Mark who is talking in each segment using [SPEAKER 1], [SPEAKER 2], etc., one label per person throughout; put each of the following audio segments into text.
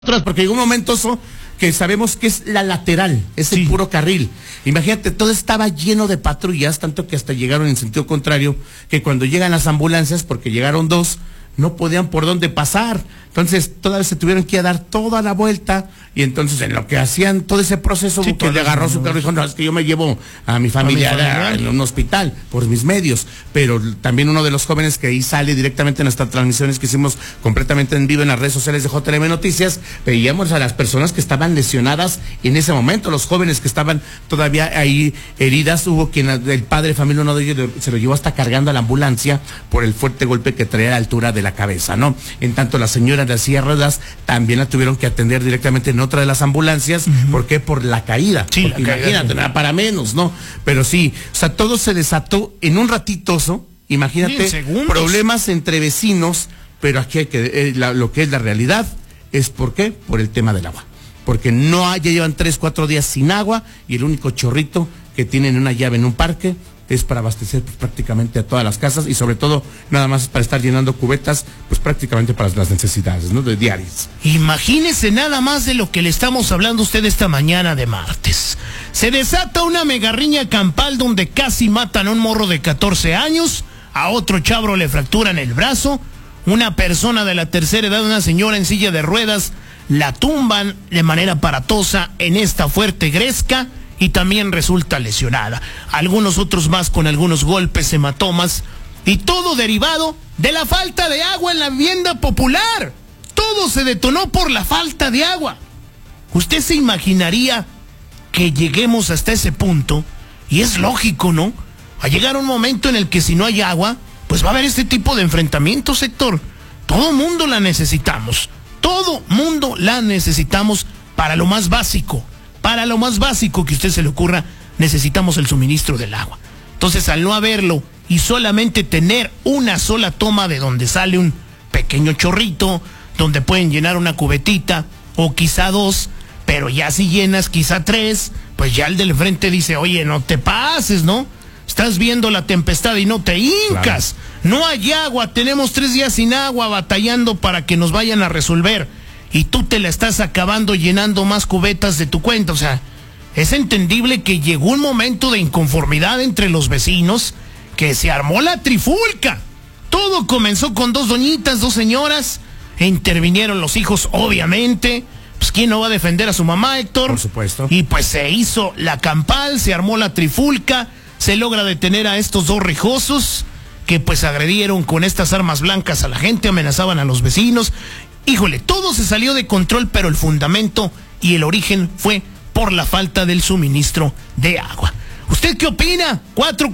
[SPEAKER 1] Porque llegó un momento que sabemos que es la lateral, es el puro carril. Imagínate, todo estaba lleno de patrullas, tanto que hasta llegaron en sentido contrario, que cuando llegan las ambulancias, porque llegaron dos, no podían por dónde pasar. Entonces, todavía se tuvieron que dar toda la vuelta, y entonces en lo que hacían todo ese proceso, que le agarró su carro y dijo, no, es que yo me llevo a mi familia en un hospital por mis medios. Pero también uno de los jóvenes que ahí sale directamente en nuestras transmisiones que hicimos completamente en vivo en las redes sociales de JLM Noticias, veíamos a las personas que estaban lesionadas en ese momento, los jóvenes que estaban todavía ahí heridas. Hubo quien, el padre de familia, uno de ellos se lo llevó hasta cargando a la ambulancia por el fuerte golpe que traía a la altura de la cabeza, ¿no? En tanto, la señora de las silla de ruedas también la tuvieron que atender directamente en otra de las ambulancias. ¿Por qué? Por la caída.
[SPEAKER 2] Sí,
[SPEAKER 1] porque imagínate, nada para menos, ¿no? Pero sí, o sea, todo se desató en un ratitoso, imagínate, problemas entre vecinos, pero aquí hay que, lo que es la realidad es ¿por qué? Por el tema del agua. Porque ya llevan 3, 4 días sin agua, y el único chorrito que tienen una llave en un parque es para abastecer pues, prácticamente a todas las casas, y sobre todo nada más para estar llenando cubetas pues prácticamente para las necesidades, ¿no? De diarias.
[SPEAKER 2] Imagínese nada más de lo que le estamos hablando a usted esta mañana de martes. Se desata una megarriña campal donde casi matan a un morro de 14 años, a otro chavro le fracturan el brazo, una persona de la tercera edad, una señora en silla de ruedas, la tumban de manera aparatosa en esta fuerte gresca, y también resulta lesionada. Algunos otros más con algunos golpes, hematomas, y todo derivado de la falta de agua en la vivienda popular. Todo se detonó por la falta de agua. Usted se imaginaría que lleguemos hasta ese punto, y es lógico, ¿no? Va a llegar un momento en el que si no hay agua, pues va a haber este tipo de enfrentamientos, Héctor. Todo mundo la necesitamos. Todo mundo la necesitamos para lo más básico. Para lo más básico que a usted se le ocurra, necesitamos el suministro del agua. Entonces, al no haberlo y solamente tener una sola toma de donde sale un pequeño chorrito, donde pueden llenar una cubetita o quizá 2, pero ya si llenas quizá 3, pues ya el del frente dice, oye, no te pases, ¿no? Estás viendo la tempestad y no te hincas. Claro. No hay agua, tenemos 3 días sin agua batallando para que nos vayan a resolver. Y tú te la estás acabando llenando más cubetas de tu cuenta. O sea, es entendible que llegó un momento de inconformidad entre los vecinos, que se armó la trifulca. Todo comenzó con 2 doñitas, 2 señoras, e intervinieron los hijos, obviamente. Pues ¿quién no va a defender a su mamá, Héctor?
[SPEAKER 1] Por supuesto.
[SPEAKER 2] Y pues se hizo la campal, se armó la trifulca, se logra detener a estos 2 rijosos, que pues agredieron con estas armas blancas a la gente, amenazaban a los vecinos. Híjole, todo se salió de control, pero el fundamento y el origen fue por la falta del suministro de agua. ¿Usted qué opina?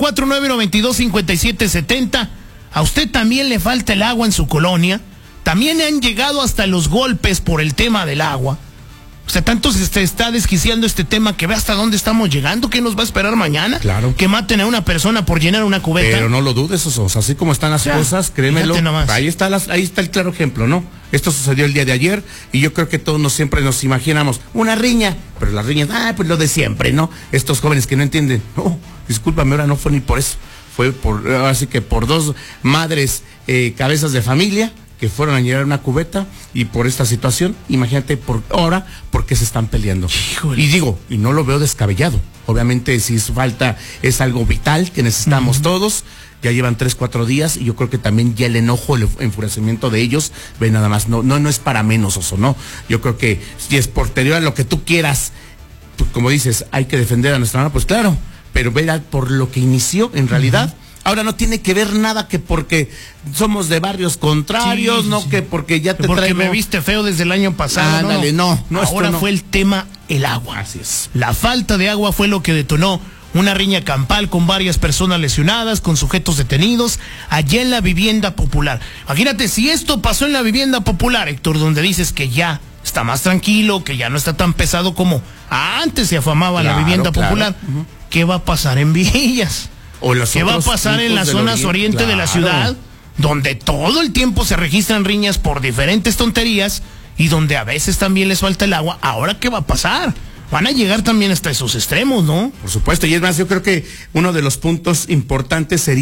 [SPEAKER 2] 449-925770. ¿A usted también le falta el agua en su colonia? También han llegado hasta los golpes por el tema del agua. O sea, tanto se está desquiciando este tema que ve hasta dónde estamos llegando. ¿Qué nos va a esperar mañana?
[SPEAKER 1] Claro.
[SPEAKER 2] Que maten a una persona por llenar una cubeta.
[SPEAKER 1] Pero no lo dudes, o sea, así como están las cosas, créemelo. Ahí está el claro ejemplo, ¿no? Esto sucedió el día de ayer, y yo creo que todos siempre nos imaginamos una riña, pero las riñas, pues lo de siempre, ¿no? Estos jóvenes que no entienden, no, discúlpame, ahora no fue ni por eso, fue así que por 2 madres cabezas de familia que fueron a llenar una cubeta, y por esta situación, imagínate por qué se están peleando.
[SPEAKER 2] Híjole.
[SPEAKER 1] Y y no lo veo descabellado. Obviamente, si es falta, es algo vital que necesitamos todos. Ya llevan 3, 4 días, y yo creo que también ya el enojo, el enfurecimiento de ellos, ve nada más, no es para menos, Oso, ¿no? Yo creo que si es posterior a lo que tú quieras, pues, como dices, hay que defender a nuestra mamá, pues claro, pero ver por lo que inició en realidad. Ahora no tiene que ver nada que porque somos de barrios contrarios, que porque ya te
[SPEAKER 2] porque me viste feo desde el año pasado.
[SPEAKER 1] Ándale, no.
[SPEAKER 2] Ahora fue el tema, el agua.
[SPEAKER 1] Así es.
[SPEAKER 2] La falta de agua fue lo que detonó una riña campal con varias personas lesionadas, con sujetos detenidos, allá en la vivienda popular. Imagínate, si esto pasó en la vivienda popular, Héctor, donde dices que ya está más tranquilo, que ya no está tan pesado como antes se afamaba la vivienda popular, ¿qué va a pasar en Villas? ¿Qué va a pasar en las zonas oriente de la ciudad, donde todo el tiempo se registran riñas por diferentes tonterías y donde a veces también les falta el agua? Ahora, ¿qué va a pasar? Van a llegar también hasta esos extremos, ¿no?
[SPEAKER 1] Por supuesto, y es más, yo creo que uno de los puntos importantes sería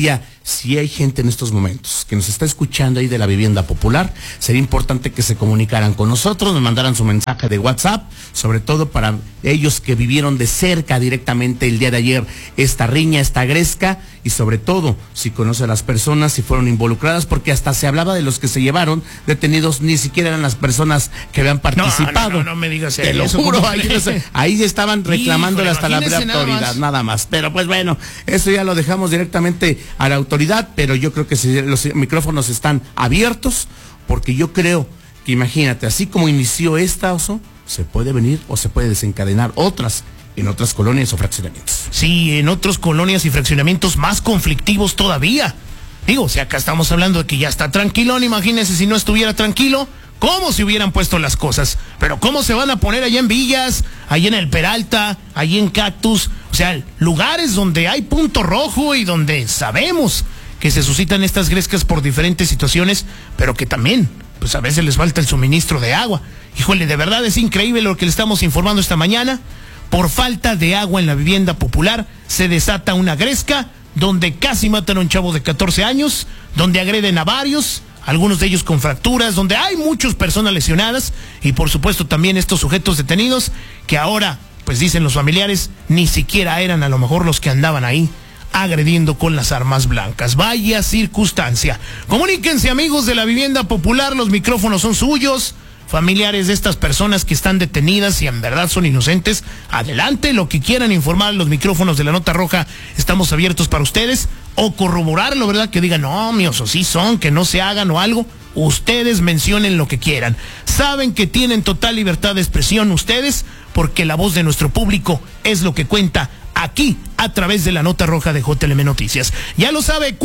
[SPEAKER 1] si hay gente en estos momentos que nos está escuchando ahí de la vivienda popular, sería importante que se comunicaran con nosotros, nos mandaran su mensaje de WhatsApp, sobre todo para ellos que vivieron de cerca directamente el día de ayer esta riña, esta gresca, y sobre todo si conoce a las personas, si fueron involucradas, porque hasta se hablaba de los que se llevaron detenidos, ni siquiera eran las personas que habían participado.
[SPEAKER 2] No me digas
[SPEAKER 1] te lo juro, ahí estaban reclamándole hasta la autoridad, nada más. Pero pues bueno, eso ya lo dejamos directamente a la autoridad, pero yo creo que si los micrófonos están abiertos, porque yo creo que imagínate, así como inició esta, Oso, se puede venir o se puede desencadenar otras en otras colonias o fraccionamientos.
[SPEAKER 2] Sí, en otras colonias y fraccionamientos más conflictivos todavía. Digo, si acá estamos hablando de que ya está tranquilón, imagínense si no estuviera tranquilo, cómo se hubieran puesto las cosas. Pero cómo se van a poner allá en Villas, allá en el Peralta, allá en Cactus, o sea, lugares donde hay punto rojo y donde sabemos que se suscitan estas grescas por diferentes situaciones, pero que también, pues a veces les falta el suministro de agua. Híjole, de verdad es increíble lo que le estamos informando esta mañana. Por falta de agua en la vivienda popular, se desata una gresca donde casi matan a un chavo de 14 años, donde agreden a varios, algunos de ellos con fracturas, donde hay muchas personas lesionadas y por supuesto también estos sujetos detenidos que ahora, pues dicen los familiares, ni siquiera eran a lo mejor los que andaban ahí agrediendo con las armas blancas. Vaya circunstancia. Comuníquense, amigos de la vivienda popular, los micrófonos son suyos. Familiares de estas personas que están detenidas y en verdad son inocentes, adelante, lo que quieran informar, los micrófonos de la Nota Roja estamos abiertos para ustedes, o corroborarlo, ¿verdad? Que digan, no, míos, o sí son, que no se hagan o algo, ustedes mencionen lo que quieran. Saben que tienen total libertad de expresión ustedes, porque la voz de nuestro público es lo que cuenta aquí, a través de la Nota Roja de JLM Noticias. Ya lo sabe,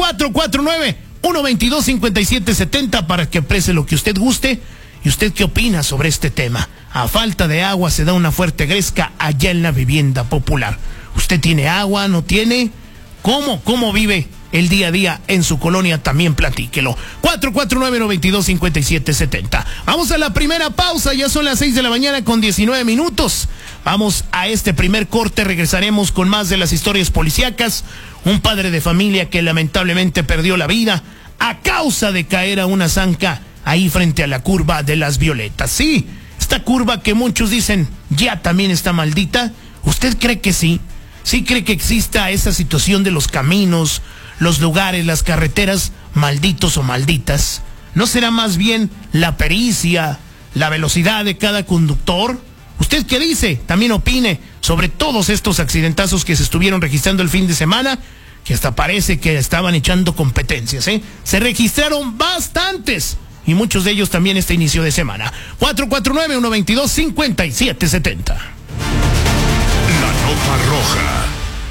[SPEAKER 2] 449-122-5770 para que exprese lo que usted guste. ¿Y usted qué opina sobre este tema? A falta de agua se da una fuerte gresca allá en la vivienda popular. ¿Usted tiene agua? ¿No tiene? ¿Cómo vive el día a día en su colonia? También platíquelo. 449-122-5770. Vamos a la primera pausa. Ya son las 6 de la mañana con 19 minutos. Vamos a este primer corte. Regresaremos con más de las historias policíacas. Un padre de familia que lamentablemente perdió la vida a causa de caer a una zanca ahí frente a la curva de Las Violetas. Sí, esta curva que muchos dicen ya también está maldita. ¿Usted cree que sí? ¿Sí cree que exista esa situación de los caminos, los lugares, las carreteras malditos o malditas? ¿No será más bien la pericia, la velocidad de cada conductor? ¿Usted qué dice? También opine sobre todos estos accidentazos que se estuvieron registrando el fin de semana, que hasta parece que estaban echando competencias, ¿eh? Se registraron bastantes. Y muchos de ellos también este inicio de semana. 449-122-5770.
[SPEAKER 3] La Nota Roja.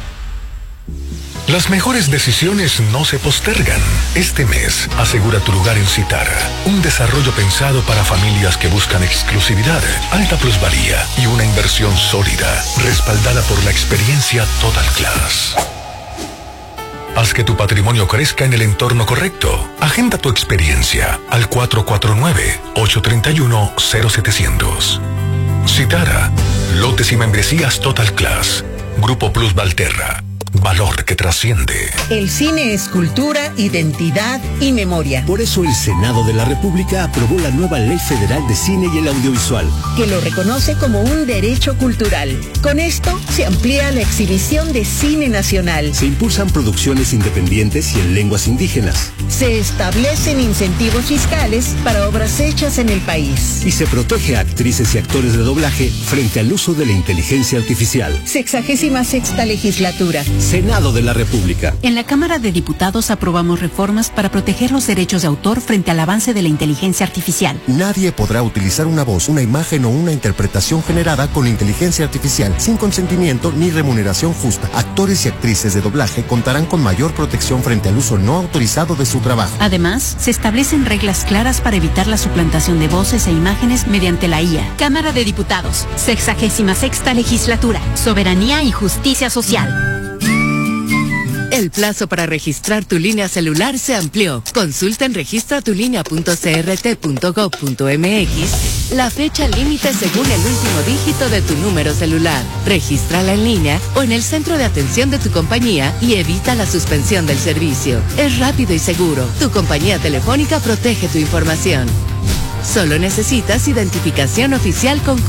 [SPEAKER 3] Las mejores decisiones no se postergan. Este mes, asegura tu lugar en Citara. Un desarrollo pensado para familias que buscan exclusividad, alta plusvalía y una inversión sólida, respaldada por la experiencia Total Class. Haz que tu patrimonio crezca en el entorno correcto. Agenda tu experiencia al 449-831-0700. Citara, lotes y membresías Total Class. Grupo Plus Valterra. Valor que trasciende.
[SPEAKER 4] El cine es cultura, identidad y memoria.
[SPEAKER 5] Por eso el Senado de la República aprobó la nueva Ley Federal de Cine y el Audiovisual,
[SPEAKER 4] que lo reconoce como un derecho cultural. Con esto se amplía la exhibición de cine nacional.
[SPEAKER 5] Se impulsan producciones independientes y en lenguas indígenas.
[SPEAKER 4] Se establecen incentivos fiscales para obras hechas en el país.
[SPEAKER 5] Y se protege a actrices y actores de doblaje frente al uso de la inteligencia artificial.
[SPEAKER 4] 66ª legislatura.
[SPEAKER 5] Senado de la República.
[SPEAKER 6] En la Cámara de Diputados aprobamos reformas para proteger los derechos de autor frente al avance de la inteligencia artificial.
[SPEAKER 7] Nadie podrá utilizar una voz, una imagen o una interpretación generada con inteligencia artificial sin consentimiento ni remuneración justa. Actores y actrices de doblaje contarán con mayor protección frente al uso no autorizado de su trabajo.
[SPEAKER 6] Además, se establecen reglas claras para evitar la suplantación de voces e imágenes mediante la IA. Cámara de Diputados, 66ª legislatura, soberanía y justicia social.
[SPEAKER 8] El plazo para registrar tu línea celular se amplió. Consulta en registratulinea.crt.gov.mx la fecha límite según el último dígito de tu número celular. Regístrala en línea o en el centro de atención de tu compañía y evita la suspensión del servicio. Es rápido y seguro. Tu compañía telefónica protege tu información. Solo necesitas identificación oficial con